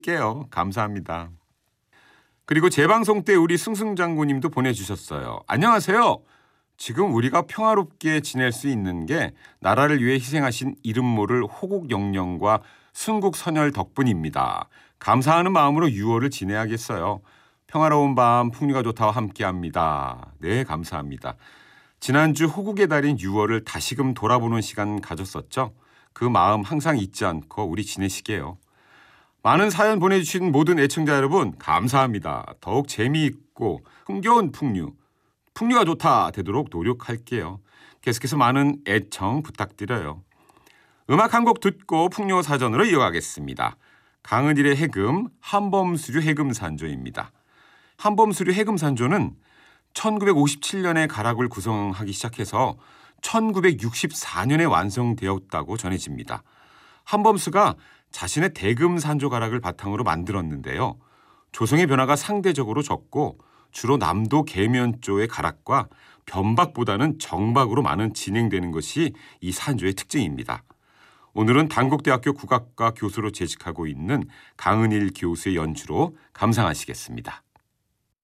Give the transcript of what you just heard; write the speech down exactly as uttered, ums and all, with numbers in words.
깨요. 감사합니다. 그리고 재방송 때 우리 승승장군님도 보내주셨어요. 안녕하세요. 지금 우리가 평화롭게 지낼 수 있는 게 나라를 위해 희생하신 이름 모를 호국 영령과 순국 선열 덕분입니다. 감사하는 마음으로 유월을 지내야겠어요. 평화로운 밤 풍류가 좋다와 함께합니다. 네, 감사합니다. 지난주 호국의 달인 유월을 다시금 돌아보는 시간 가졌었죠. 그 마음 항상 잊지 않고 우리 지내시게요. 많은 사연 보내주신 모든 애청자 여러분 감사합니다. 더욱 재미있고 흥겨운 풍류, 풍류가 좋다 되도록 노력할게요. 계속해서 많은 애청 부탁드려요. 음악 한 곡 듣고 풍류 사전으로 이어가겠습니다. 강은일의 해금, 한범수류 해금산조입니다. 한범수류 해금산조는 천구백오십칠 년에 가락을 구성하기 시작해서 천구백육십사 년에 완성되었다고 전해집니다. 한범수가 자신의 대금산조 가락을 바탕으로 만들었는데요. 조성의 변화가 상대적으로 적고 주로 남도 계면조의 가락과 변박보다는 정박으로 많은 진행되는 것이 이 산조의 특징입니다. 오늘은 단국대학교 국악과 교수로 재직하고 있는 강은일 교수의 연주로 감상하시겠습니다.